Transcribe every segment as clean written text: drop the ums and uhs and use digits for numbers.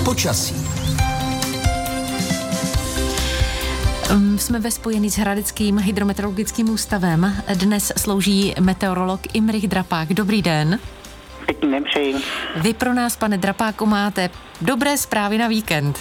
Počasí. Jsme ve spojení s Hradeckým hydrometeorologickým ústavem. Dnes slouží meteorolog Imrich Drapák. Dobrý den. Pěkný den přeji. Vy pro nás, pane Drapáku, máte dobré zprávy na víkend.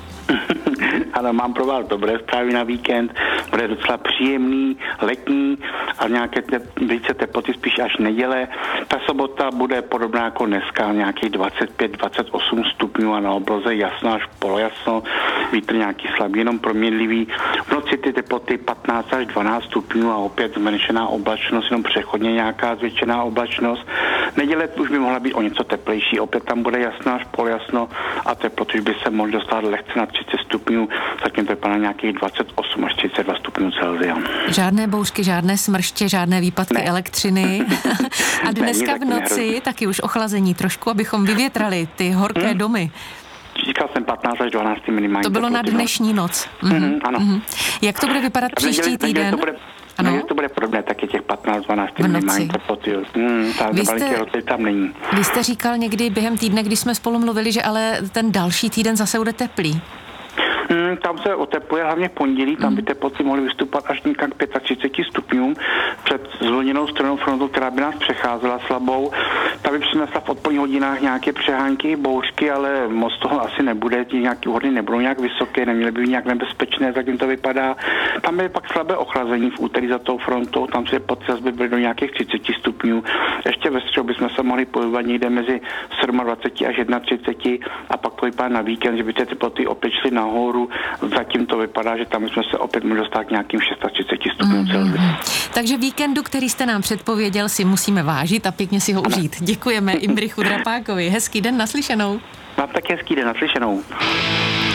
Ano, mám pro vás dobré zprávy na víkend. Bude docela příjemný, letní a nějaké více teploty spíš až neděle. Ta sobota bude podobná jako dneska, nějakých 25-28 stupňů a na obloze jasno až polojasno. Vítr nějaký slabý, jenom proměnlivý. V noci ty teploty 15 až 12 stupňů a opět zmenšená oblačnost, jenom přechodně nějaká zvětšená oblačnost. Neděle už by mohla být o něco teplejší, opět tam bude jasno až polojasno a teploty by se mohly dostat lehce na 30 stupňů, zatím to vypadá nějakých 28 až 32 stupňů Celsia. Žádné bouřky, žádné smrště, žádné výpadky elektřiny. A dneska v noci taky už ochlazení trošku, abychom vyvětrali ty horké domy. Říkal jsem 15 až 12 minimálně. To bylo na dnešní noc. Ano. Jak to bude vypadat příští týden? Ano, to bude podobné, taky těch 15-12 minimální teploty. Tam není. Vy jste říkal někdy během týdne, když jsme spolu mluvili, že ale ten další týden zase bude teplý. Tam se otepluje hlavně v pondělí, tam by teploty mohly vystupovat až někam k 35 stupňům před zvlněnou stranou frontu, která by nás přecházela slabou. Ta by přinesla v odpoledních hodinách nějaké přehánky, bouřky, ale moc toho asi nebude, ti nějaké úhody nebudou nějak vysoké, neměly by být nějak nebezpečné, zatím to vypadá. Tam je pak slabé ochlazení v úterý za tou frontou, tam se teploty zase by byly do nějakých 30 stupňů. Ještě ve středu bychom se mohli pohybovat někde mezi 27 až 31 a pak to vypadá na víkend, že by ty teploty opět šly nahoru. Zatím to vypadá, že tam jsme se opět mohli dostat k nějakým 630 stupňům Celsia. Takže víkendu, který jste nám předpověděl, si musíme vážit a pěkně si ho užít. Děkujeme Imrichu Drapákovi. Hezký den, naslyšenou. Mám taky hezký den, naslyšenou.